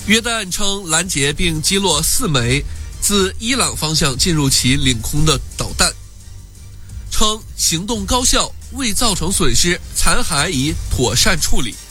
约旦称拦截并击落4枚自伊朗方向进入其领空的导弹，称行动高效，未造成损失，残骸已妥善处理。